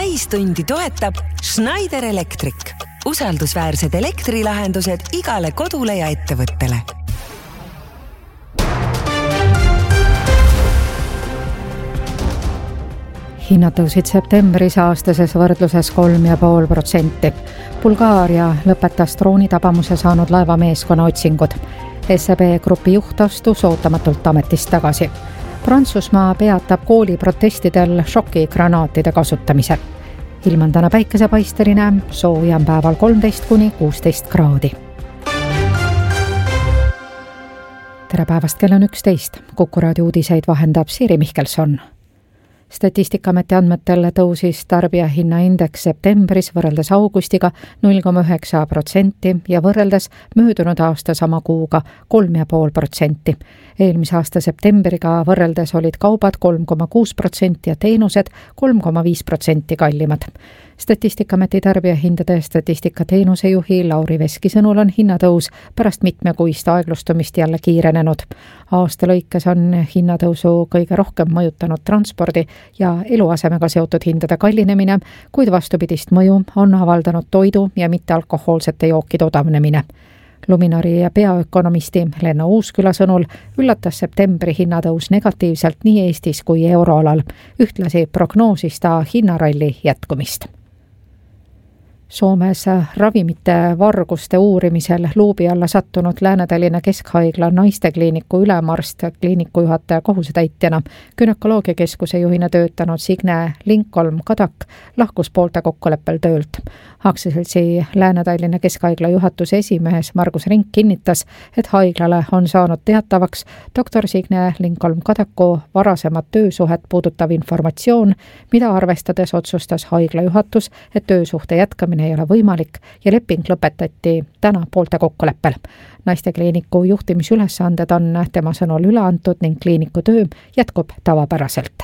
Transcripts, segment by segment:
täistundi toetab Schneider Electric. Usaldusväärsed elektrilahendused igale kodule ja ettevõttele. Hinnad tõusid septembris aastases võrdluses 3,5%. Bulgaaria lõpetas droonitabamuse saanud laevameeskonna otsingud. SEB grupi juht astus ootamatult ametist tagasi. Prantsusmaa peatab kooli protestidel šokigranaatide kasutamise. Ilm on täna päikesepaisteline, soojem päeval 13–16 kraadi. Tere päevast, kell on 11. Kuku raadio uudiseid vahendab Siiri Mihkelson. Statistikaameti andmetel tõusis tarbijahinnaindeks septembris võrreldes augustiga 0,9% ja võrreldes möödunud aasta sama kuuga 3,5%. Eelmise aasta septembriga võrreldes olid kaubad 3,6% ja teenused 3,5% kallimad. Statistikaameti tarbijahindade statistikateenuse juhi Lauri Veski sõnul on hinnatõus pärast mitmekuist aeglustumist jälle kiirenenud. Aasta lõikes on hinnatõusu kõige rohkem mõjutanud transpordi ja eluasemega seotud hindade kallinemine, kuid vastupidist mõju on avaldanud toidu ja mittealkohoolsete jookide odavnemine. Luminori ja peaökonomisti Lenna Uusküla sõnul üllatas septembri hinnatõus negatiivselt nii Eestis kui euroalal. Ühtlasi prognoosis ta hinnaralli jätkumist. Soomes ravimite varguste uurimisel luubi alla sattunud Lääne-Tallinna Keskhaigla naistekliiniku ülemarst kliinikujuhataja kohusetäitjana Gynökoloogiakeskuse juhina töötanud Signe Lincoln-Kadak lahkus poolte kokkuleppel töölt. Aktsiaseltsi Lääne-Tallinna Keskhaigla juhatuse esimees Margus Rink kinnitas, et haiglale on saanud teatavaks doktor Signe Lincoln-Kadaku varasemat töösuhet puudutav informatsioon, mida arvestades otsustas haigla juhatus, et töösuhte jätkamine ei ole võimalik ja leping lõpetati täna poolte kokkuleppel. Naistekliiniku juhtimisülesanded on tema sõnul üle antud ning kliiniku töö jätkub tavapäraselt.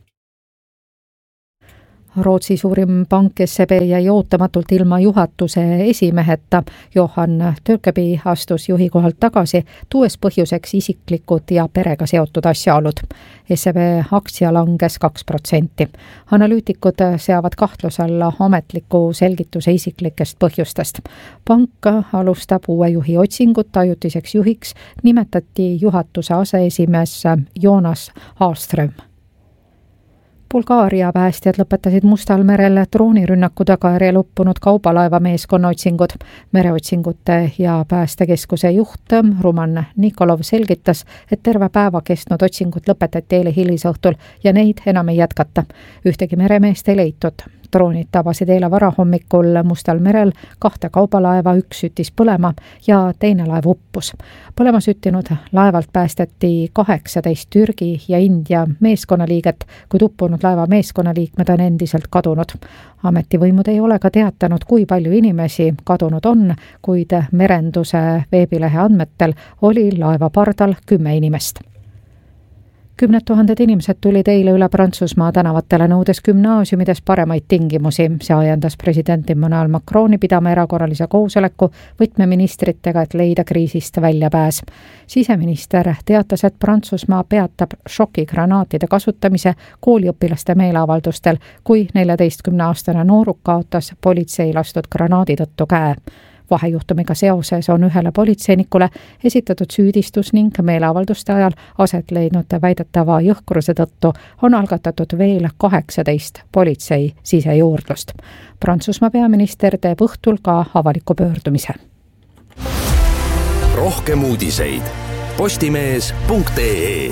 Rootsi suurim pank SEB jäi ootamatult ilma juhatuse esimeheta. Johan Tökeby astus juhi kohalt tagasi, tuues põhjuseks isiklikud ja perega seotud asjaolud. SEB aktsia langes 2%. Analüütikud seavad kahtluse alla ametliku selgituse isiklikest põhjustest. Pank alustab uue juhi otsingut, ajutiseks juhiks nimetati juhatuse aseesimees Jonas Aaström. Bulgaaria päästjad lõpetasid Mustal merel droonirünnaku tagajärjel uppunud kaubalaeva meeskonna otsingud. Mereotsingute ja päästekeskuse juht Ruman Nikolov selgitas, et terve päeva kestnud otsingud lõpetati eile hilisõhtul ja neid enam ei jätkata. Ühtegi meremeest ei leitud. Droonid tabasid eile varahommikul Mustal merel 2 kaubalaeva, 1 süttis põlema ja teine laev uppus. Põlema süttinud laevalt päästeti 18 Türgi ja India meeskonnaliiget, kuid uppunud laeva meeskonnaliikmed on endiselt kadunud. Ametivõimud ei ole ka teatanud, kui palju inimesi kadunud on, kuid merenduse veebilehe andmetel oli laeva pardal 10 inimest. 10 000 inimesed tulid eile üle Prantsusmaa tänavatele nõudes gümnaasiumides paremaid tingimusi. See ajendas president Emmanuel Macroni pidama erakorralise koosoleku võtmeministritega, et leida kriisist väljapääs. Siseminister teatas, et Prantsusmaa peatab šokigranaatide kasutamise kooliõpilaste meeleavaldustel, kui 14-aastane nooruk kaotas politsei lastud granaadi tõttu käe. Vahejuhtumiga seoses on ühele politseinikule esitatud süüdistus ning meeleavalduste ajal aset leidnud väidetava jõhkruse tõttu on algatatud veel 18 politsei sisejuurdlust. Prantsusmaa peaminister teeb õhtul ka avaliku pöördumise. Rohkem uudiseid postimees.ee.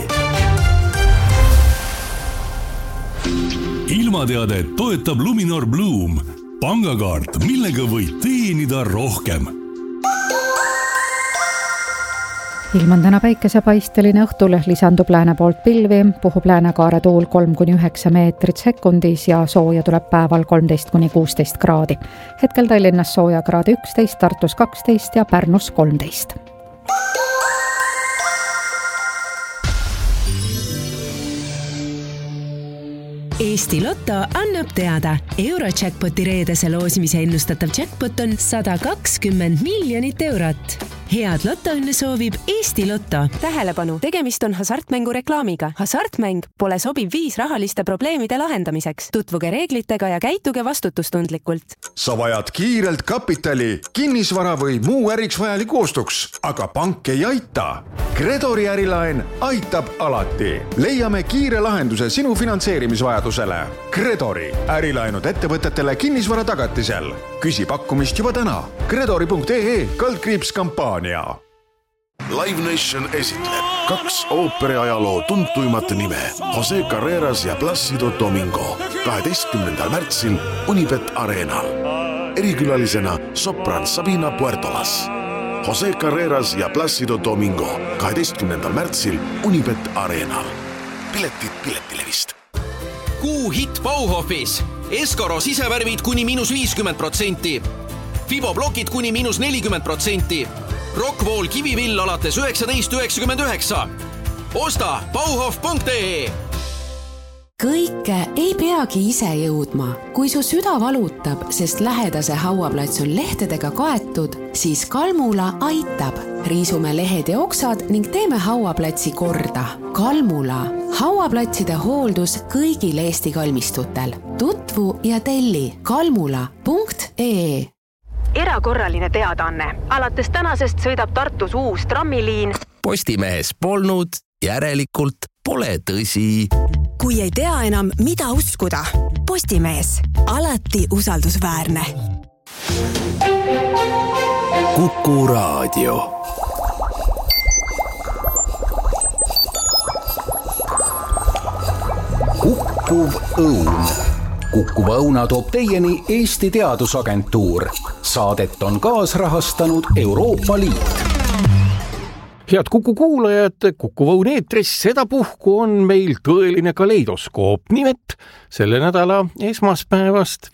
Ilmateade toetab Luminor Bloom. Pangakaart, millega võid teenida rohkem. Ilm on täna päikesepaisteline, õhtul lisandub lääne poolt pilvi, puhub läänekaare tuul 3–9 meetrit sekundis ja sooja tuleb päeval 13–16 kraadi. Hetkel Tallinnas sooja kraadi 11, Tartus 12 ja Pärnus 13. Eesti Lotto annab teada. Eurojackpoti reedese loosimise ennustatav jackpot on 120 miljonit eurot. Head lotoõnne soovib Eesti Lotto. Tähelepanu, tegemist on hasartmängu reklaamiga. Hasartmäng pole sobiv viis rahaliste probleemide lahendamiseks. Tutvuge reeglitega ja käituge vastutustundlikult. Sa vajad kiirelt kapitali, kinnisvara või muu äriks vajaliku ostuks, aga pank ei aita. Credori ärilaen aitab alati. Leiame kiire lahenduse sinu finantseerimisvajadusele. Credori ärilaenud ettevõtetele kinnisvara tagatisel. Küsi pakkumist juba täna. Credori.ee/kampaania. Live Nation esitleb 2 ooperi ajaloo tuntuimat nime Jose Carreras ja Plácido Domingo 12. märtsil Unibet Arenal. Erikülalisena sopran Sabina Puertolas. Jose Carreras ja Plácido Domingo 12. märtsil Unibet Arenal. Piletid Piletilevist. Kuu hitt Bauhofis. Escoro sisevärvid kuni -50%. Fiboblokid kuni -40%. Rockwool kivivill alates 19,99. Osta bauhof.ee. Kõike ei peagi ise jõudma. Kui su süda valutab, sest lähedase hauaplats on lehtedega kaetud, siis Kalmula aitab. Riisume lehed ja oksad ning teeme hauaplatsi korda. Kalmula. Hauaplatside hooldus kõigil Eesti kalmistutel. Tutvu ja telli kalmula.ee. Erakorraline teadaanne. Alates tänasest sõidab Tartus uus trammiliin. Postimehes polnud, järelikult pole tõsi. Kui ei tea enam, mida uskuda. Postimees. Alati usaldusväärne. Kuku Raadio. Kukkuv õun. Kukkuva õuna toob teieni Eesti Teadusagentuur. Saadet on kaasrahastanud Euroopa Liit. Head Kuku kuulajad, Kukkuva õun eetris sedapuhku on meil tõeline kaleidoskoop. Nimelt selle nädala esmaspäevast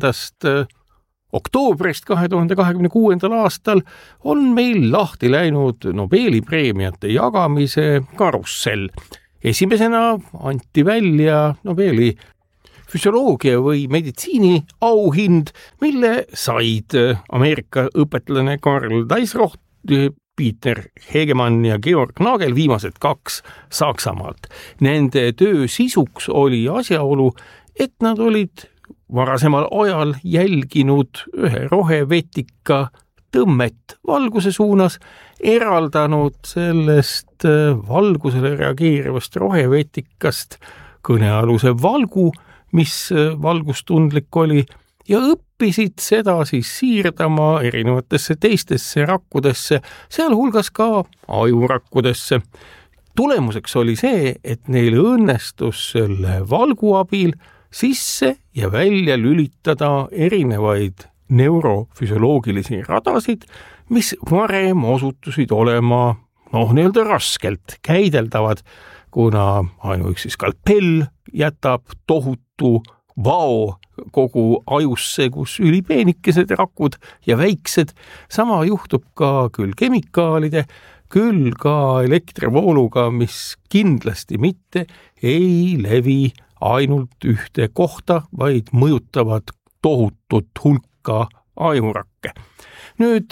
5. oktoobrist 2026. aastal on meil lahti läinud Nobeli preemiate jagamise karussell. Esimesena anti välja Nobeli füsioloogia või meditsiini auhind, mille said Ameerika õpetlane Karl Deisroth, Peter Hegemann ja Georg Nagel, viimased 2 Saksamaalt. Nende töö sisuks oli asjaolu, et nad olid varasemal ajal jälginud ühe rohevetika tõmmet valguse suunas, eraldanud sellest valgusele reageerivast rohevetikast kõnealuse valgu, mis valgustundlik oli, ja õppisid seda siis siirdama erinevatesse teistesse rakkudesse, sealhulgas ka ajurakkudesse. Tulemuseks oli see, et neil õnnestus selle valgu abil sisse ja välja lülitada erinevaid neurofüsioloogilisi radasid, mis varem osutusid olema nii-öelda raskelt käideldavad, kuna ainuüksi skalpell jätab tohutu vao kogu ajusse, kus ülipeenikesed rakud ja väiksed. Sama juhtub ka küll kemikaalide, küll ka elektrivooluga, mis kindlasti mitte ei levi ainult ühte kohta, vaid mõjutavad tohutut hulka ajurakke. Nüüd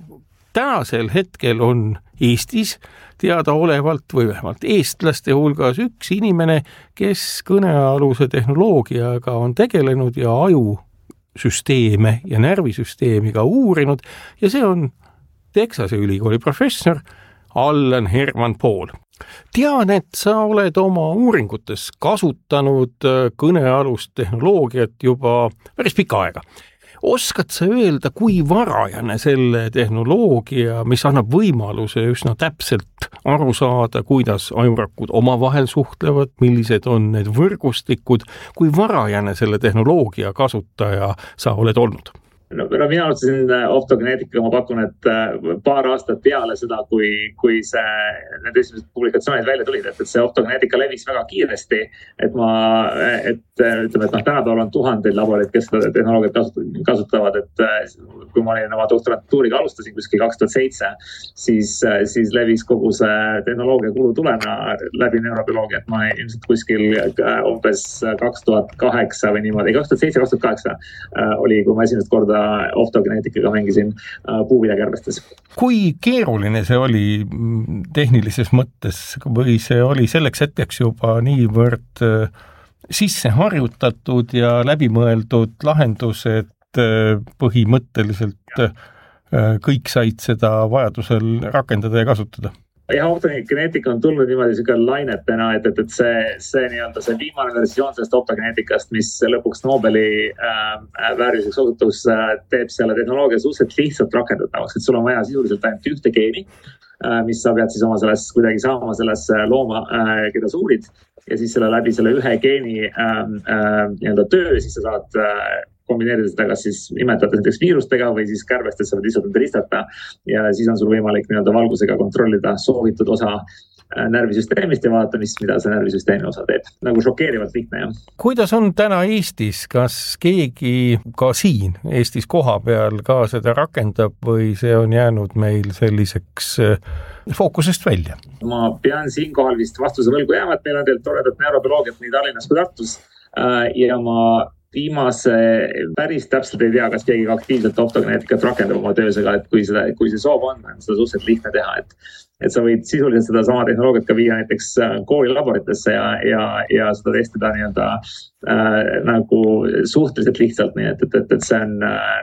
tänasel hetkel on Eestis teadaolevalt või vähemalt eestlaste hulgas üks inimene, kes kõnealuse tehnoloogiaga on tegelenud ja ajusüsteeme ja närvisüsteemi ka uurinud, ja see on Texase ülikooli professor Allan Herman Paul. Tean, et sa oled oma uuringutes kasutanud kõnealust tehnoloogiat juba päris pika aega. Oskad sa öelda, kui varajane selle tehnoloogia, mis annab võimaluse üsna täpselt aru saada, kuidas ajurakud omavahel suhtlevad, millised on need võrgustikud, kui varajane selle tehnoloogia kasutaja sa oled olnud? No mina alustasin optogeneetika, ma pakun, et paar aastat peale seda, kui need esimesed publikatsioonid välja tulid, et see optogeneetika levis väga kiiresti, et tänapäeval on tuhandeid laboreid, kes seda tehnoloogiat kasutavad, et kui ma olin oma doktorantuuriga alustasin kuskil 2007, siis levis kogu see tehnoloogia kulu tulena läbi neurobioloogia, et ma ilmselt kuskil umbes 2008 või niimoodi, 2007-2008 oli, kui ma esimest korda nii-öelda optogeneetikaga mängisin puuviljakärbestes. Kui keeruline see oli tehnilises mõttes või see oli selleks hetkeks juba niivõrd sisse harjutatud ja läbimõeldud lahendus, et põhimõtteliselt kõik said seda vajadusel rakendada ja kasutada? Ja optogeneetika on tulnud niimoodi selline lainetena, et see nii-öelda see viimane versioon sellest optogeneetikast, mis lõpuks Nobeli vääriliseks osutus, teeb selle tehnoloogia suhteliselt lihtsalt rakendatavaks, et sul on vaja sisuliselt ainult ühte geeni, mis sa pead siis oma sellest kuidagi saama sellesse looma, keda sa uurid, ja siis selle läbi selle ühe geeni nii-öelda töö, siis sa saad kombineerida seda kas siis imetades näiteks viirustega või siis kärbestes saavad lihtsalt ristata ja siis on sul võimalik nii-öelda valgusega kontrollida soovitud osa närvisüsteemist ja vaadata, mida see närvisüsteemi osa teeb. Nagu šokeerivalt lihtne, jah. Kuidas on täna Eestis? Kas keegi ka siin Eestis koha peal ka seda rakendab või see on jäänud meil selliseks fookusest välja? Ma pean siinkohal vist vastuse võlgu jääma, et meil on teil toredat neurobioloogiat nii Tallinnas kui Tartus ja ma viimase päris täpselt ei tea, kas keegi aktiivselt optogeneetikat rakendab oma töösega, et kui see soov on seda suhteliselt lihtne teha, et sa võid sisuliselt seda sama tehnoloogiat ka viia näiteks kooli laboritesse ja seda testida nii-öelda nagu suhteliselt lihtsalt, nii et see on,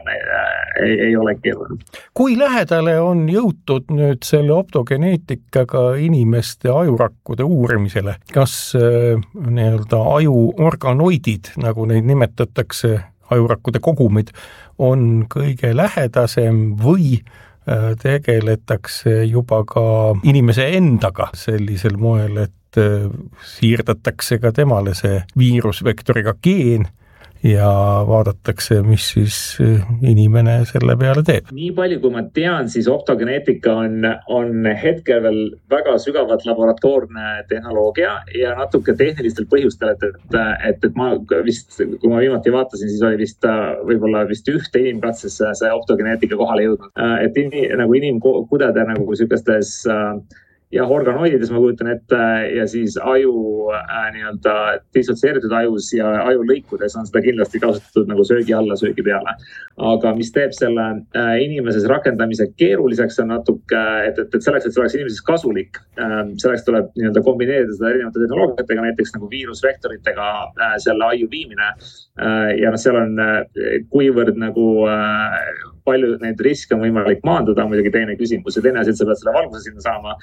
ei ole keeruline. Kui lähedale on jõutud nüüd selle optogeneetikaga inimeste ajurakkude uurimisele? Kas nii-öelda ajuorganoidid, nagu neid nimetatakse, ajurakkude kogumid, on kõige lähedasem või tegeletakse juba ka inimese endaga sellisel moel, et siirdatakse ka temale see viirusvektoriga geen ja vaadatakse, mis siis inimene selle peale teeb. Nii palju, kui ma tean, siis optogeneetika on hetkel veel väga sügavalt laboratoorne tehnoloogia ja natuke tehnilistel põhjustel, et ma vist, kui ma viimati vaatasin, siis oli vist võib-olla vist ühte inimkatses see optogeneetika kohale jõudnud. Et nagu inimkudede nagu sükestes ja organoidides ma kujutan ette ja siis aju nii-öelda dissotsieeritud ajus ja ajulõikudes on seda kindlasti kasutatud nagu söögi alla, söögi peale. Aga mis teeb selle inimeses rakendamise keeruliseks on natuke, et selleks, et see oleks inimeses kasulik, selleks tuleb nii-öelda kombineerida seda erinevate tehnoloogiatega, näiteks nagu viirusvektoritega selle aju viimine ja seal on kuivõrd nagu palju neid riske on võimalik maandada, on muidugi teine küsimus ja teine asi, et sa pead selle valguse sinna saama,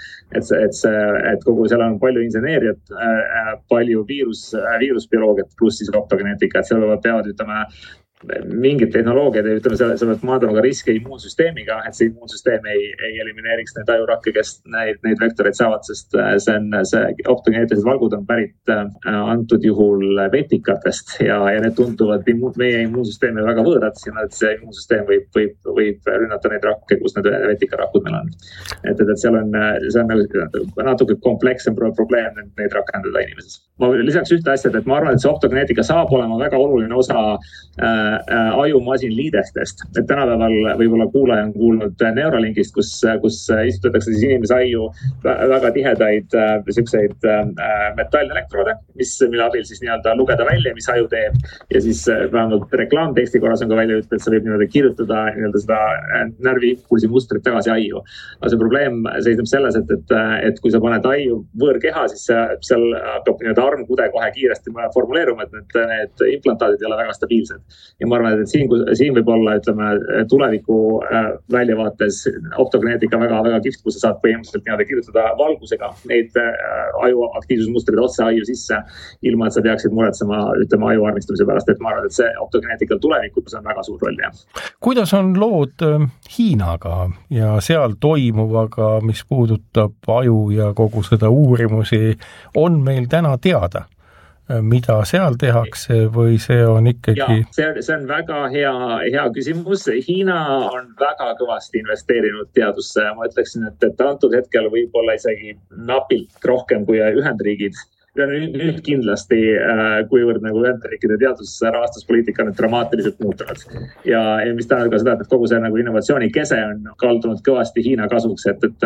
et kogu seal on palju inseneeriat, palju viirusbioloogiat pluss siis optogeneetika, et seal peavad ütlema mingid tehnoloogiad ja ütleme, sa pead maandama ka riske immuunsüsteemiga, et see immuunsüsteem ei elimineeriks neid ajurakke, kes neid vektoreid saavad, sest see optogeneetilised valgud on pärit antud juhul vetikatest ja need tunduvad meie immuunsüsteemile väga võõrad, ja see immuunsüsteem võib rünnata neid rakke, kus need vetikarakud meil on. Et seal on natuke komplekssem probleem neid rakendada inimeses. Ma lisaks ühte asja, et ma arvan, et see optogeneetika saab olema väga oluline osa ajumasin liidestest, et tänapäeval võib-olla kuulaja on kuulnud Neuralinkist, kus istutatakse siis inimese aju väga tihedaid selliseid metallelektroode, mille abil siis nii-öelda lugeda välja, mis aju teeb ja siis vähemalt reklaamteksti korras on ka välja ütelda, et sa võib nii-öelda kirjutada nii-öelda seda närviimpulsi mustrit tagasi aju. Aga see probleem seisneb selles, et kui sa paned aju võõrkeha, siis seal hakkab nii-öelda armkude kohe kiiresti formuleeruma, et need implantaadid ei ole väga stabiilsed. Ja ma arvan, et siin võib olla, ütleme, tuleviku väljavaates optogeneetika väga kihvt, kus sa saad põhimõtteliselt nii-öelda kirjutada valgusega neid aju aktiivsusmustrid otse aju sisse, ilma et sa peaksid muretsema, ütleme, aju armistamise pärast, et ma arvan, et see optogeneetikal tulevikus on väga suur roll, jah. Kuidas on lood Hiinaga ja seal toimuvaga, mis puudutab aju ja kogu seda uurimusi, on meil täna teada? Mida seal tehakse või see on ikkagi... Ja, see on väga hea küsimus. Hiina on väga kõvasti investeerinud teadusse. Ma ütleksin, et antud hetkel võib-olla isegi napilt rohkem kui Ühendriigid. Ja nüüd kindlasti, kuivõrd nagu Ühendriikide teadusrahastuspoliitika on dramaatiliselt muutunud. Ja mis tähendab ka seda, et kogu see nagu innovatsiooni kese on kaldunud kõvasti Hiina kasuks,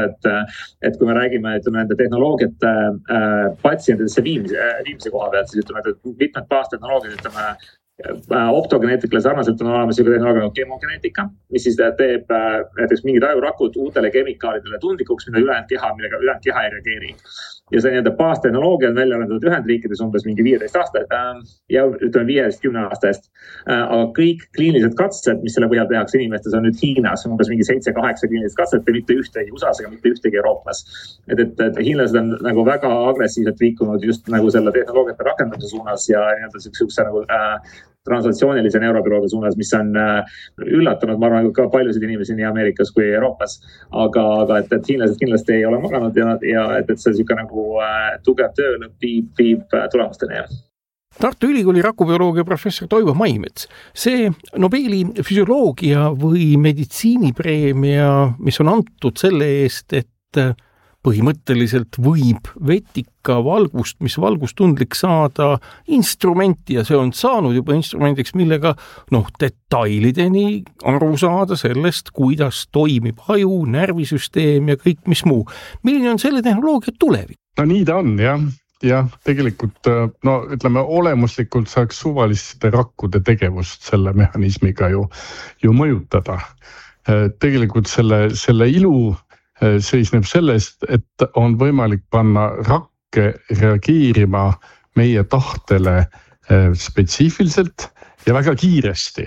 et kui me räägime nende tehnoloogiate patsientidesse viimse koha pealt, siis ütleme, et mitmed baastehnoloogiad, ütleme, optogeneetikale sarnaselt on olemas juba tehnoloogia nagu kemogeneetika, mis siis teeb näiteks mingid ajurakud uutele kemikaalidele tundlikuks, millega ülejäänud keha ei reageeri. Ja see baastehnoloogia on välja arendatud Ühendriikides umbes mingi 15 aastat ja ütleme 15-10 aasta eest. Aga kõik kliinilised katsed, mis selle põhjal tehakse inimestes, on nüüd Hiinas umbes mingi 7-8 kliinilised katset ja mitte ühtegi USA-s ega mitte ühtegi Euroopas. Et hiinlased on nagu väga agressiivselt liikunud just nagu selle tehnoloogiate rakendamise suunas ja niisuguse nagu translatsioonilise neurokirurgia suunas, mis on üllatanud, ma arvan, ka paljusid inimesi nii Ameerikas kui Euroopas. Aga et hiinlased kindlasti ei ole maganud ja et see niisugune nagu tugev töö viib tulemusteni. Tartu Ülikooli rakubioloogia professor Toivo Maimets. See Nobeli füsioloogia või meditsiinipreemia, mis on antud selle eest, et põhimõtteliselt võib vetika valgust, mis valgustundlik saada instrumenti ja see on saanud juba instrumendiks, millega detailideni aru saada sellest, kuidas toimib aju, närvisüsteem ja kõik mis muu. Milline on selle tehnoloogia tulevik? No nii ta on, jah. Jah, tegelikult ütleme olemuslikult saaks suvaliste rakkude tegevust selle mehhanismiga ju mõjutada. Tegelikult selle ilu seisneb sellest, et on võimalik panna rakke reageerima meie tahtele spetsiifiliselt ja väga kiiresti.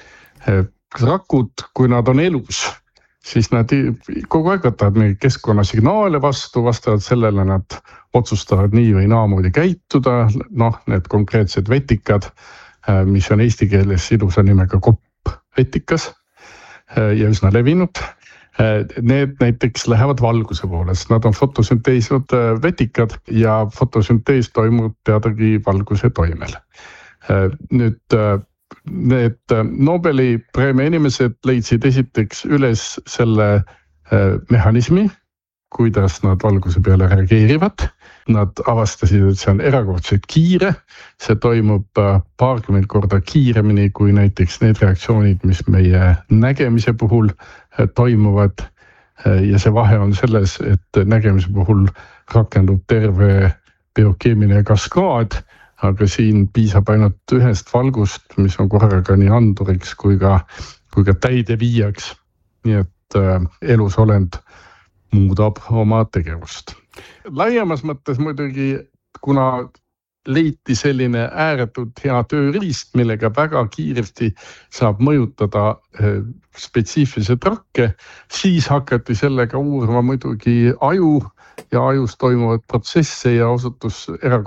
Rakud, kui nad on elus, siis nad kogu aeg võtavad meie keskkonnasignaale vastavalt sellele nad otsustavad nii või naamoodi käituda, need konkreetsed vetikad, mis on eesti keeles ilusa nimega koppvetikas ja üsna levinud. Need näiteks lähevad valguse poole, sest nad on fotosünteesivad vetikad ja fotosüntees toimub teadagi valguse toimel. Nüüd need Nobeli preemia inimesed leidsid esiteks üles selle mehhanismi, kuidas nad valguse peale reageerivad. Nad avastasid, et see on erakordselt kiire, see toimub paarkümmend korda kiiremini kui näiteks need reaktsioonid, mis meie nägemise puhul toimuvad ja see vahe on selles, et nägemise puhul rakendub terve biokeemiline kaskaad, aga siin piisab ainult ühest valgust, mis on korraga nii anduriks kui ka täide viiaks, nii et elusolend muudab oma tegevust. Laiemas mõttes muidugi, kuna leiti selline ääretult hea tööriist, millega väga kiiresti saab mõjutada spetsiifilised rakke, siis hakati sellega uurima muidugi aju ja ajus toimuvad protsesse ja osutus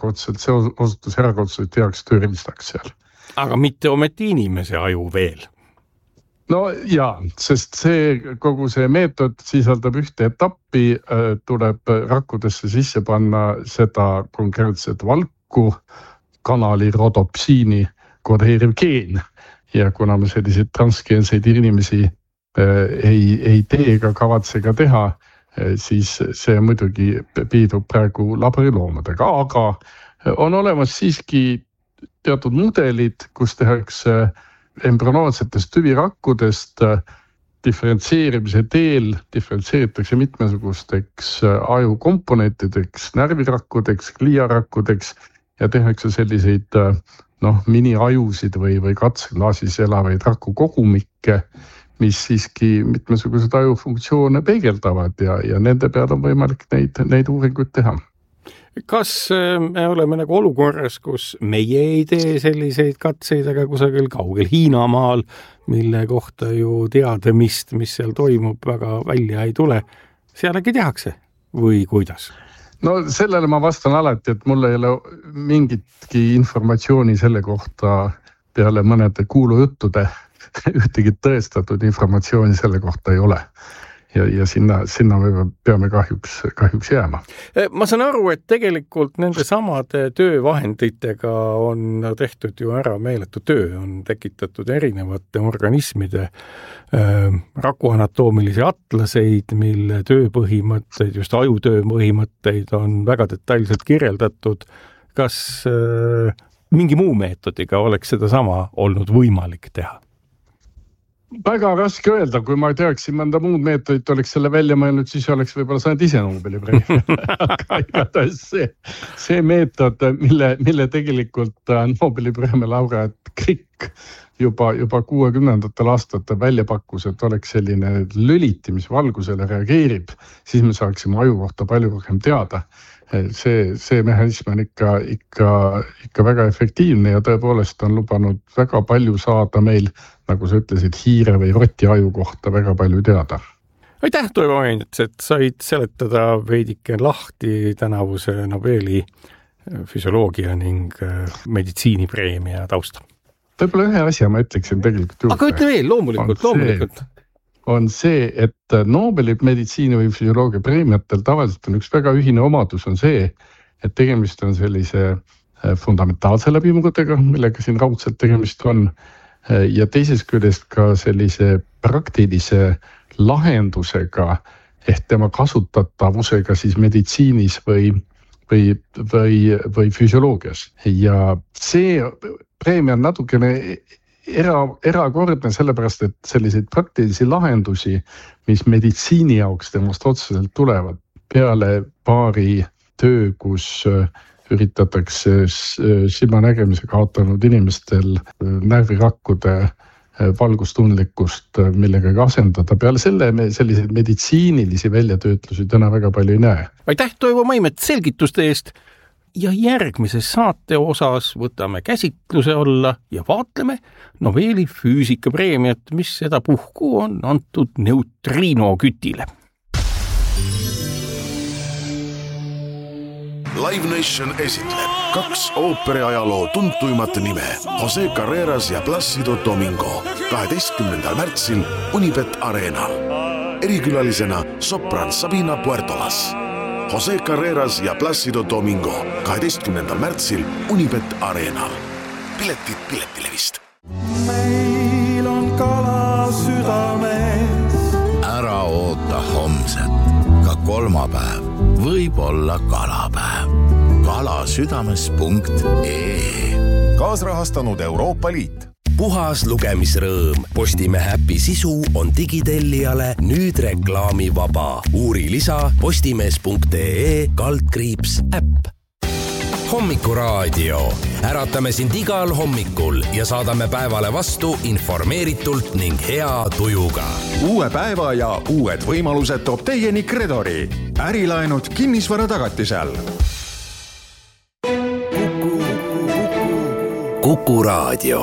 erakordselt heaks tööriistaks seal. Aga mitte ometi inimese aju veel? No jaa, sest kogu see meetod sisaldab ühte etappi, tuleb rakkudesse sisse panna seda konkreetset valku, kanali rodopsiini kodeeriv geen. Ja kuna me selliseid transgeenseid inimesi ei tee ega kavatse ka teha, siis see muidugi piidub praegu laboriloomadega, aga on olemas siiski teatud mudelid, kus tehakse embryonaatsetest tüvirakkudest diferentseerimise teel diferentseeritakse mitmesugusteks ajukomponentideks, närvirakkudeks, gliarakkudeks ja tehakse selliseid mini-ajusid või katseklaasis elavaid rakukogumikke, mis siiski mitmesugused ajufunktsioone peegeldavad ja nende peal on võimalik neid uuringuid teha. Kas me oleme nagu olukorras, kus meie ei tee selliseid katseid, aga kusagil kaugel Hiinamaal, mille kohta ju teadmist, mis seal toimub, väga välja ei tule, seal äkki tehakse või kuidas? No sellele ma vastan alati, et mul ei ole mingitki informatsiooni selle kohta peale mõnede kuulujuttude, ühtegi tõestatud informatsiooni selle kohta ei ole. Ja sinna me peame kahjuks jääma. Ma saan aru, et tegelikult nende samade töövahenditega on tehtud ju ära meeletu töö, on tekitatud erinevate organismide rakuanatoomilisi atlaseid, mille tööpõhimõtteid, just ajutöö põhimõtteid on väga detailselt kirjeldatud. Kas mingi muu meetodiga oleks seda sama olnud võimalik teha? Väga raske öelda, kui ma teaksin mõnda muud meetodit, oleks selle välja mõelnud, siis oleks võib-olla saanud ise Nobeli preemia. Aga igatahes see meetod, mille tegelikult Nobeli preemia laureaat Crick juba 60ndatel aastatel välja pakkus, et oleks selline lüliti, mis valgusele reageerib, siis me saaksime aju kohta palju rohkem teada. See mehhanism on ikka väga efektiivne ja tõepoolest on lubanud väga palju saada meil, nagu sa ütlesid, hiire või roti aju kohta väga palju teada. Aitäh, Toivo Mainets, et said seletada veidike lahti tänavuse Nobeli füsioloogia ning meditsiinipreemia tausta. Võib-olla ühe asja ma ütleksin tegelikult juurde. Aga ütle veel, loomulikult. On see, et Nobeli meditsiini või füsioloogia preemiatel tavaliselt on üks väga ühine omadus on see, et tegemist on sellise fundamentaalse läbimurdega, millega siin raudselt tegemist on, ja teisest küljest ka sellise praktilise lahendusega ehk tema kasutatavusega siis meditsiinis või füsioloogias. Ja see preemia on natukene erakordne sellepärast, et selliseid praktilisi lahendusi, mis meditsiini jaoks temast otseselt tulevad peale paari töö, kus üritatakse silmanägemise kaotanud inimestel närvirakkude valgustundlikkust millegagi asendada. Peale selle me selliseid meditsiinilisi väljatöötlusi täna väga palju ei näe. Aitäh, Toivo Maimet, selgituste eest! Ja järgmises saate osas võtame käsitluse alla ja vaatleme Nobeli füüsikapreemiat, mis seda puhku on antud neutriinokütile. Live Nation esitleb 2 ooperiajaloo tuntuimat nime Jose Carreras ja Plácido Domingo 12. märtsil Unibet Arenal. Erikülalisena sopran Sabina Puertolas. Jose Carreras ja Plácido Domingo 12. märtsil Unibet Arenal. Piletid Piletilevist. Meil on kala südames. Ära oota homset, ka kolmapäev võib olla kalapäev. kalasüdames.ee Kaasrahastanud Euroopa Liit. Puhas lugemisrõõm. Postimehe äpi sisu on digitellijale nüüd reklaamivaba. Uuri lisa postimees.ee/äpp. Hommikuraadio. Äratame sind igal hommikul ja saadame päevale vastu informeeritult ning hea tujuga. Uue päeva ja uued võimalused toob teieni Credori. Ärilaenud kinnisvara tagatisel. Kuku Raadio.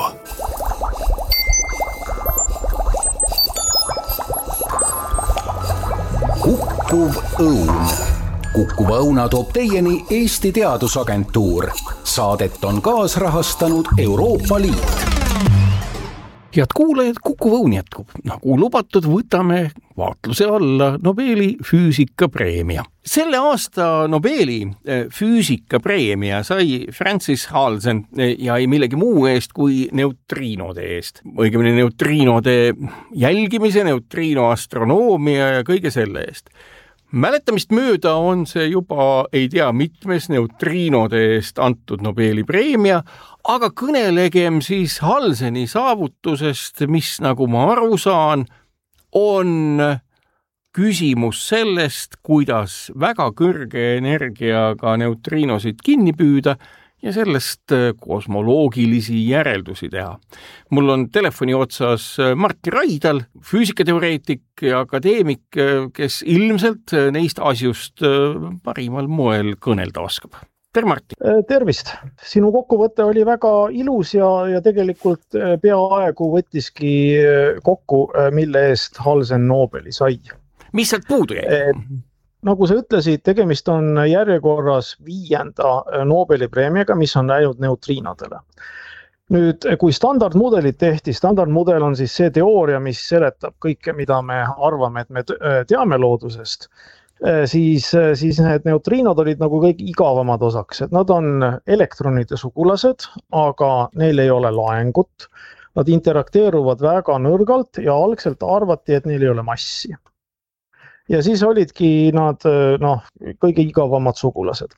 Kukkuv õun. Kukkuva õuna toob teieni Eesti Teadusagentuur. Saadet on kaasrahastanud Euroopa Liit. Head kuulajad, Kukkuv õun jätkub. Nagu lubatud, võtame vaatluse alla Nobeli füüsikapreemia. Selle aasta Nobeli füüsikapreemia sai Francis Halsen ja ei millegi muu eest kui neutriinode eest. Õigemini neutriinode jälgimise, neutriinoastronoomia ja kõige selle eest. Mäletamist mööda on see juba ei tea mitmes neutriinode eest antud Nobeli preemia, aga kõnelegem siis Halseni saavutusest, mis nagu ma aru saan, on küsimus sellest, kuidas väga kõrge energiaga neutriinosid kinni püüda ja sellest kosmoloogilisi järeldusi teha. Mul on telefoni otsas Martti Raidal, füüsikateoreetik ja akadeemik, kes ilmselt neist asjust parimal moel kõnelda oskab. Tere, Martti! Tervist! Sinu kokkuvõte oli väga ilus ja tegelikult peaaegu võttiski kokku, mille eest Halsen Nobeli sai. Mis sealt puudu jäi? Nagu sa ütlesid, tegemist on järjekorras 5. Nobeli preemiaga, mis on läinud neutriinodele. Nüüd, kui standardmudelid tehti, standardmudel on siis see teooria, mis seletab kõike, mida me arvame, et me teame loodusest, siis need neutriinod olid nagu kõik igavamad osaks. Et nad on elektronide sugulased, aga neil ei ole laengut. Nad interakteeruvad väga nõrgalt ja algselt arvati, et neil ei ole massi. Ja siis olidki nad kõige igavamad sugulased.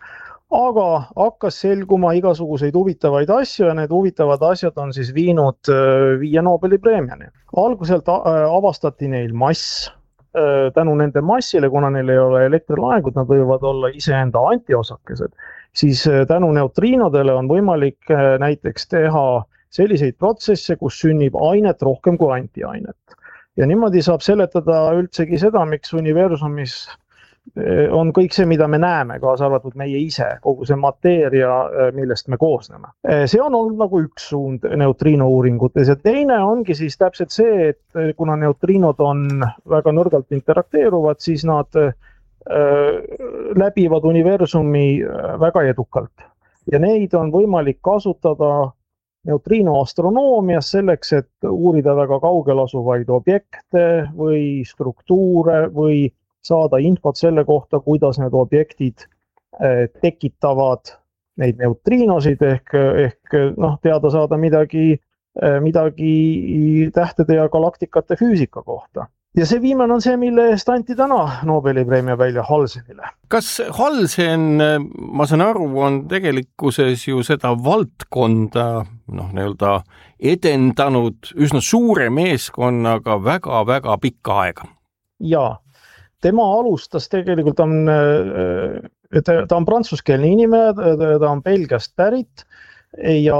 aga hakkas selguma igasuguseid huvitavaid asju ja need huvitavad asjad on siis viinud 5 Nobeli preemiani. Alguselt avastati neil mass, tänu nende massile, kuna neil ei ole elektrilaengud, nad võivad olla iseenda antiosakesed, siis tänu neutriinodele on võimalik näiteks teha selliseid protsesse, kus sünnib ainet rohkem kui antiainet. Ja niimoodi saab seletada üldsegi seda, miks universumis on kõik see, mida me näeme, kaasa arvatud meie ise, kogu see mateeria, millest me koosneme. See on olnud nagu üks suund neutriino uuringutes ja teine ongi siis täpselt see, et kuna neutriinod on väga nõrgalt interakteeruvad, siis nad läbivad universumi väga edukalt. Ja neid on võimalik kasutada neutriinoastronoomias selleks, et uurida väga kaugel asuvaid objekte või struktuure või saada infot selle kohta, kuidas need objektid tekitavad neid neutriinosid ehk teada saada midagi tähtede ja galaktikate füüsika kohta. Ja see viimane on see, mille eest anti täna Nobeli preemia välja Halsenile. Kas Halsen, ma saan aru, on tegelikkuses ju seda valdkonda edendanud üsna suure meeskonnaga väga-väga pikka aega? Jaa. Tema alustas tegelikult, ta on prantsuskeelne inimene, ta on Belgiast pärit ja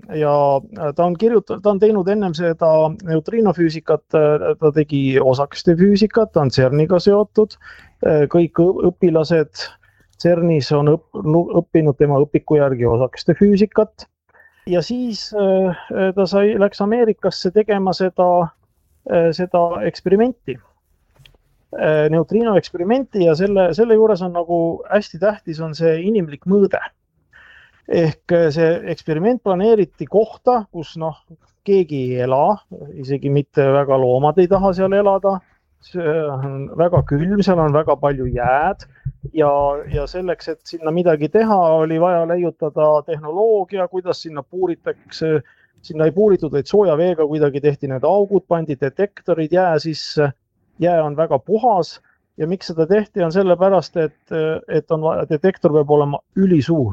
ta on teinud ennem seda neutriinofüüsikat, ta tegi osakeste füüsikat, ta on CERNiga seotud, kõik õpilased CERNis on õppinud tema õpiku järgi osakeste füüsikat ja siis ta läks Ameerikasse tegema seda eksperimenti. Neutriino eksperimenti ja selle juures on nagu hästi tähtis on see inimlik mõõde. Ehk see eksperiment planeeriti kohta, kus keegi ei ela, isegi mitte väga loomad ei taha seal elada. See on väga külm, seal on väga palju jääd ja selleks, et sinna midagi teha, oli vaja leiutada tehnoloogia, kuidas sinna puuritakse. Sinna ei puuritud, et sooja veega kuidagi tehti need augud, pandi detektorid jää sisse. Jää on väga puhas ja miks seda tehti on sellepärast, et detektor peab olema ülisuur.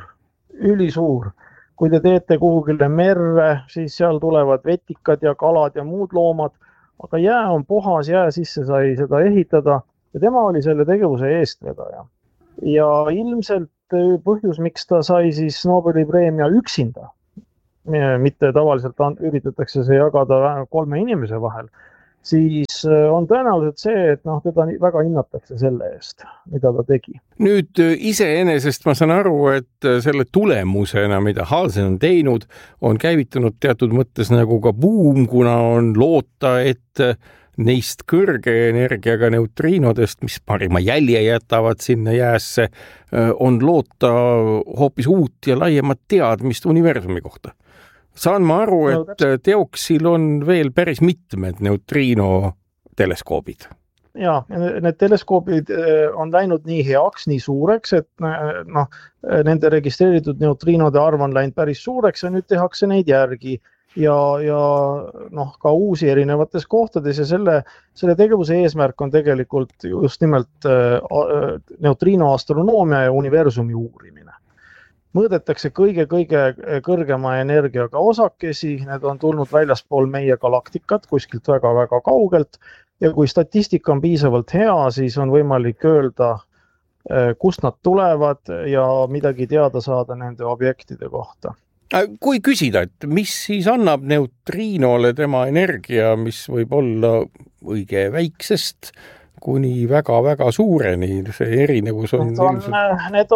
Kui te teete kuhugile merre, siis seal tulevad vetikad ja kalad ja muud loomad, aga jää on puhas, jää sisse sai seda ehitada ja tema oli selle tegevuse eestvedaja. Ja ilmselt põhjus, miks ta sai siis Nobeli preemia üksinda, mitte tavaliselt üritatakse see jagada 3 inimese vahel, siis on tõenäoliselt see, et teda väga hinnatakse selle eest, mida ta tegi. Nüüd iseenesest ma saan aru, et selle tulemusena, mida Halsen on teinud, on käivitunud teatud mõttes nagu ka buum, kuna on loota, et neist kõrge energiaga neutriinodest, mis parima jälje jätavad sinna jäässe, on loota hoopis uut ja laiemat teadmist universumi kohta. Saan ma aru, et teoksil on veel päris mitmed neutriino teleskoobid. Jaa, need teleskoobid on läinud nii heaks, nii suureks, et nende registreeritud neutriinode arv on läinud päris suureks ja nüüd tehakse neid järgi ja ka uusi erinevates kohtades ja selle tegevuse eesmärk on tegelikult just nimelt neutriinoastronoomia ja universumi uurimine. Mõõdetakse kõige kõrgema energiaga osakesi, need on tulnud väljaspool meie galaktikat kuskilt väga-väga kaugelt ja kui statistika on piisavalt hea, siis on võimalik öelda, kust nad tulevad ja midagi teada saada nende objektide kohta. Kui küsida, et mis siis annab neutriinole tema energia, mis võib olla õige väiksest kuni väga-väga suureni, see erinevus on... Need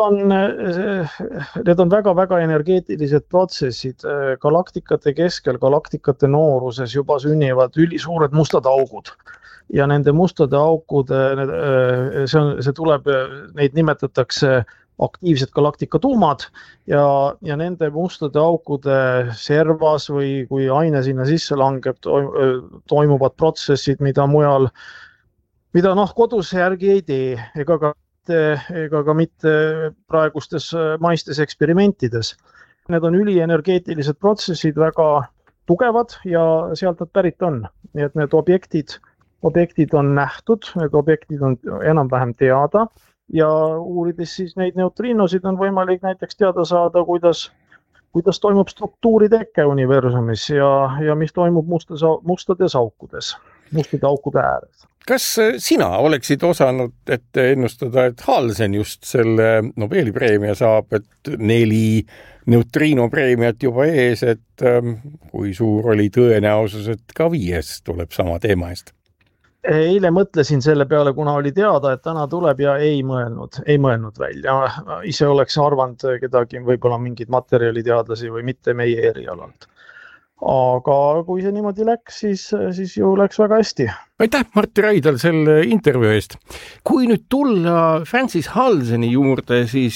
on väga-väga energeetilised protsessid. Galaktikate keskel, galaktikate nooruses juba sünnivad ülisuured mustad augud. Ja nende mustade aukude, see tuleb, neid nimetatakse aktiivsed galaktikatuumad ja nende mustade aukude servas või kui aine sinna sisse langeb, toimuvad protsessid, mida kodus järgi ei tee ega ka mitte praegustes maistes eksperimentides. Need on ülienergeetilised protsessid, väga tugevad ja sealt nad pärit on. Nii et need objektid on nähtud, need objektid on enam-vähem teada ja uurides siis neid neutriinosid on võimalik näiteks teada saada, kuidas toimub struktuuri teke universumis ja mis toimub mustades aukudes, mustade aukude ääres. Kas sina oleksid osanud ette ennustada, et Halsen just selle Nobeli preemia saab, et 4 neutriinopreemiat juba ees, et kui suur oli tõenäosus, et ka 5 tuleb sama teema eest? Eile mõtlesin selle peale, kuna oli teada, et täna tuleb ja ei mõelnud välja. Ise oleks arvanud kedagi, võib-olla mingid materjaliteadlasi või mitte meie erialalt. Aga kui see niimoodi läks, siis ju läks väga hästi. Aitäh, Martti Raidal, selle intervjuu eest. Kui nüüd tulla Francis Halseni juurde, siis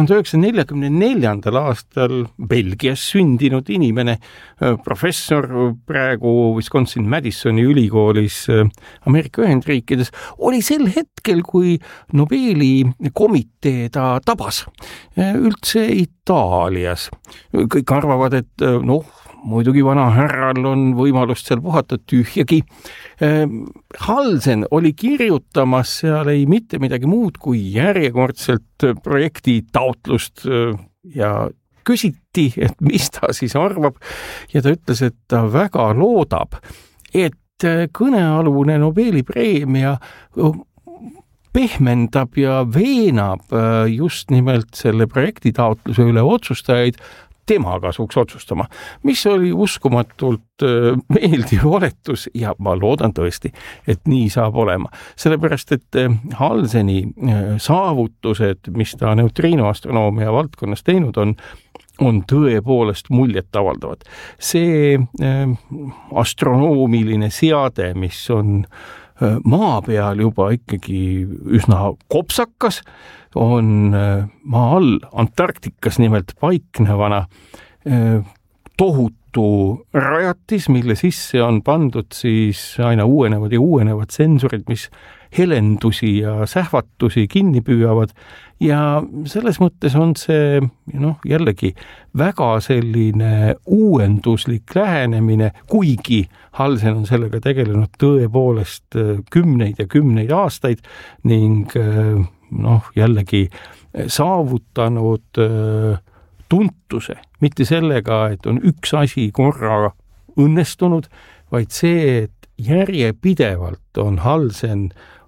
1944. aastal Belgias sündinud inimene, professor praegu Wisconsin Madisoni ülikoolis Ameerika Ühendriikides, oli sel hetkel, kui Nobeli komitee ta tabas, üldse Itaalias. Kõik arvavad, et muidugi vana härral on võimalust seal puhata tühjagi. Halsen oli kirjutamas seal ei mitte midagi muud kui järjekordselt projekti taotlust ja küsiti, et mis ta siis arvab ja ta ütles, et ta väga loodab, et kõnealune Nobeli preemia pehmendab ja veenab just nimelt selle projekti taotluse üle otsustajaid tema kasuks otsustama, mis oli uskumatult meeldiv oletus ja ma loodan tõesti, et nii saab olema. Sellepärast, et Halseni saavutused, mis ta neutriinoastronoomia valdkonnas teinud on tõepoolest muljet avaldavad. See astronoomiline seade, mis on maa peal juba ikkagi üsna kopsakas, on maa all Antarktikas nimelt paiknevana tohutu rajatis, mille sisse on pandud siis aina uuenevad sensorid, mis helendusi ja sähvatusi kinni püüavad ja selles mõttes on see jällegi väga selline uuenduslik lähenemine, kuigi Halsen on sellega tegelenud tõepoolest kümneid ja kümneid aastaid ning jällegi saavutanud tuntuse, mitte sellega, et on üks asi korra õnnestunud, vaid see, et järjepidevalt on Halsen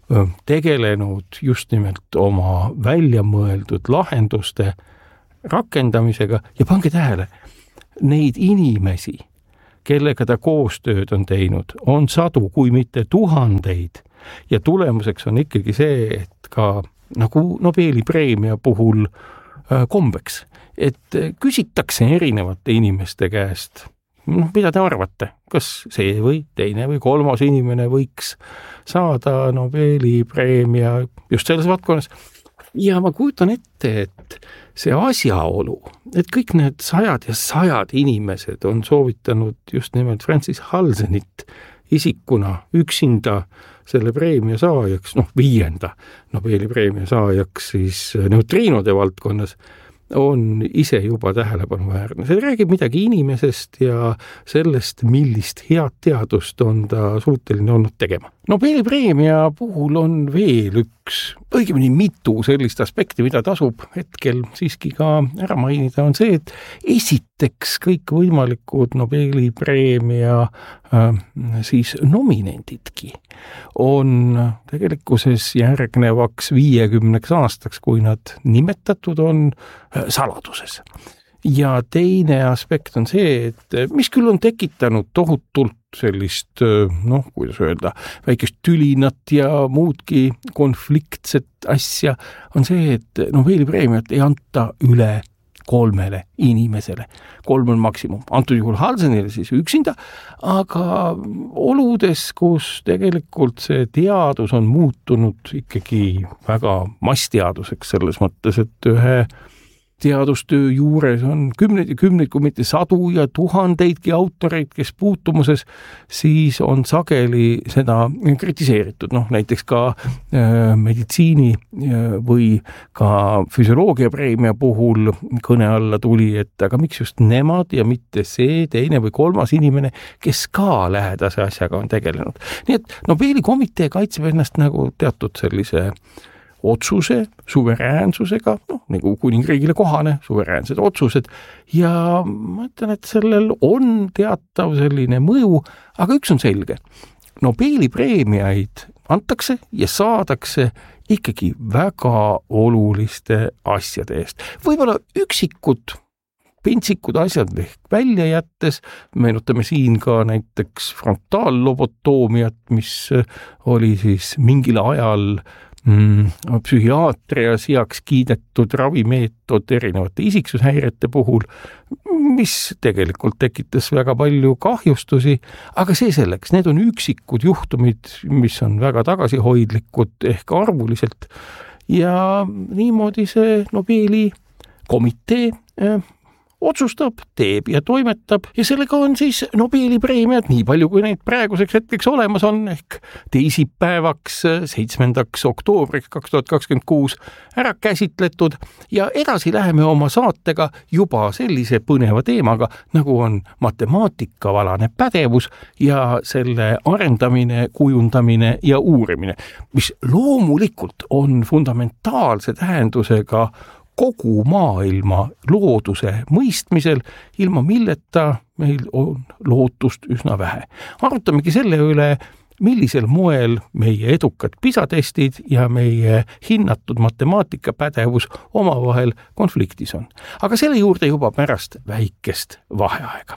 tegelenud just nimelt oma väljamõeldud lahenduste rakendamisega ja pange tähele, neid inimesi, kellega ta koostööd on teinud, on sadu, kui mitte tuhandeid ja tulemuseks on ikkagi see, et ka nagu Nobeli preemia puhul kombeks, et küsitakse erinevate inimeste käest, mida te arvate, kas see või teine või kolmas inimene võiks saada Nobeli preemia just selles valdkonnas. Ja ma kujutan ette, et see asjaolu, et kõik need sajad inimesed on soovitanud just nimelt Francis Halsenit isikuna üksinda selle preemia saajaks, 5. Nobeli preemia saajaks siis neutriinode valdkonnas, on ise juba tähelepanuväärne. See räägib midagi inimesest ja sellest, millist head teadust on ta suuteline olnud tegema. Nobeli preemia puhul on veel üks, õigemini mitu sellist aspekti, mida tasub hetkel siiski ka ära mainida, on see, et esiteks kõik võimalikud Nobeli preemia siis nominendidki on tegelikkuses järgnevaks 50 aastaks, kui nad nimetatud on saladuses. Ja teine aspekt on see, et mis küll on tekitanud tohutult sellist, kuidas öelda, väikest tülinat ja muudki konfliktset asja, on see, et Nobeli preemiat ei anta üle 3 inimesele. 3 on maksimum. Antud juhul Halsenile siis üksinda, aga oludes, kus tegelikult see teadus on muutunud ikkagi väga massteaduseks selles mõttes, et ühe teadustöö juures on kümneid ja kümneid, kui mitte sadu ja tuhandeidki autoreid, kes puutumuses, siis on sageli seda kritiseeritud. Näiteks ka meditsiini või ka füsioloogia preemia puhul kõne alla tuli, et aga miks just nemad ja mitte see teine või kolmas inimene, kes ka lähedase asjaga on tegelenud. Nii et Nobeli komitee kaitseb ennast nagu teatud sellise otsuse suveräänsusega, nagu kuningriigile kohane, suveräänsed otsused ja ma ütlen, et sellel on teatav selline mõju, aga üks on selge. Nobeli preemiaid antakse ja saadakse ikkagi väga oluliste asjade eest. Võib-olla üksikud pentsikud asjad ehk välja jättes, meenutame siin ka näiteks frontaallobotoomia, mis oli siis mingil ajal psühhiaatrias heaks kiidetud ravimeetod erinevate isiksushäirete puhul, mis tegelikult tekitas väga palju kahjustusi, aga see selleks, need on üksikud juhtumid, mis on väga tagasihoidlikud ehk arvuliselt ja niimoodi see Nobeli komitee otsustab, teeb ja toimetab ja sellega on siis Nobeli preemiad, nii palju kui neid praeguseks hetkeks olemas on, ehk teisipäevaks 7. oktoobriks 2026 ära käsitletud ja edasi läheme oma saatega juba sellise põneva teemaga, nagu on matemaatikaalane pädevus ja selle arendamine, kujundamine ja uurimine, mis loomulikult on fundamentaalse tähendusega kogu maailma looduse mõistmisel, ilma milleta meil on lootust üsna vähe. Arutamegi selle üle, millisel moel meie edukad PISA-testid ja meie hinnatud matemaatikapädevus omavahel konfliktis on. Aga selle juurde juba pärast väikest vaheaega.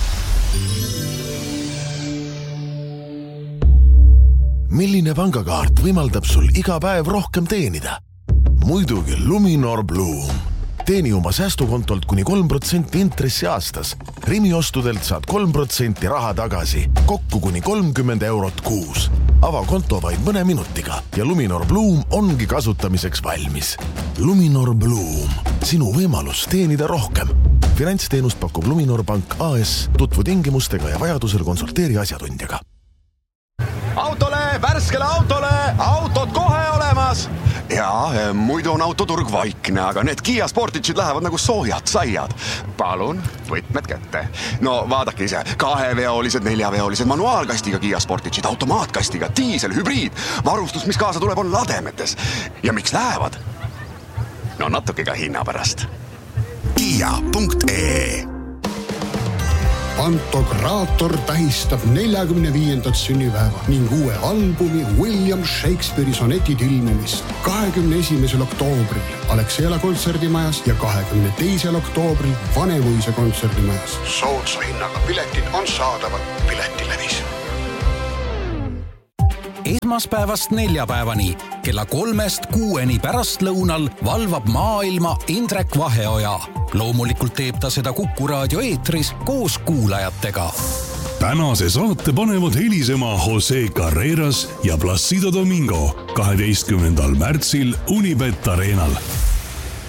Milline pangakaart võimaldab sul iga päev rohkem teenida? Muidugi Luminor Bloom. Teeni oma säästukontolt kuni 3% intressi aastas. Rimi ostudelt saad 3% raha tagasi, kokku kuni 30 eurot kuus. Ava konto vaid mõne minutiga ja Luminor Bloom ongi kasutamiseks valmis. Luminor Bloom. Sinu võimalus teenida rohkem. Finantsteenust pakub Luminor Pank AS. Tutvu tingimustega ja vajadusel konsulteeri asjatundjaga. Autole, värskele autole, autod kohe olemas. Ja, muidu on autoturg vaikne, aga need Kia Sportage'id lähevad nagu soojad saiad. Palun, võtmed kätte. No vaadake ise, 2-veolised, 4-veolised, manuaalkastiga Kia Sportage'id, automaatkastiga, diisel, hübriid. Varustus, mis kaasa tuleb, on lademetes. Ja miks lähevad? No natuke ka hinna pärast. Kia.ee Pantokraator tähistab 45. sünnipäeva ning uue albumi William Shakespeare'i sonetid ilmumist 21. oktoobril Alexela kontserdimajas ja 22. oktoobril Vanemuise kontserdimajas. Soodsa hinnaga piletid on saadavad Piletilevis. Esmaspäevast neljapäevani kella 3-6 pärastlõunal valvab maailma Indrek Vaheoja. Loomulikult teeb ta seda Kuku raadio eetris koos kuulajatega. Tänase saate panevad helisema Jose Carreras ja Placido Domingo 12. märtsil Unibet Arenal.